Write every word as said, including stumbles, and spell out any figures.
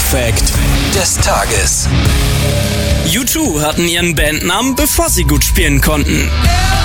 Fact des Tages. U zwei hatten ihren Bandnamen, bevor sie gut spielen konnten.